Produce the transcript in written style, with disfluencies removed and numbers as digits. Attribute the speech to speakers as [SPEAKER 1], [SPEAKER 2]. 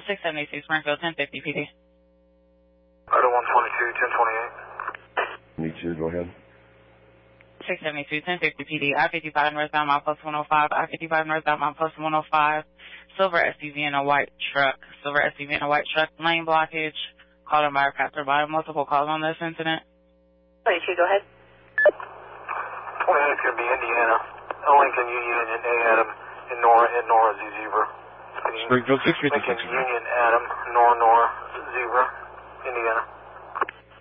[SPEAKER 1] 672 Springfield, 1050 PD.
[SPEAKER 2] Item 122, 1028.
[SPEAKER 3] Me too, go ahead.
[SPEAKER 1] 672, 1050 PD. I-55 northbound, mile post 105. I-55 northbound, mile post 105. Silver SUV and a white truck. Silver SUV and a white truck. Lane blockage. Called in by a captor by multiple calls on this incident.
[SPEAKER 4] 22, go ahead.
[SPEAKER 2] 28 is going to be Indiana. Lincoln Union and A Adam in Nora Z Zebra.
[SPEAKER 3] Springfield 656.
[SPEAKER 2] Lincoln Union Adam, Nora Zebra, Indiana.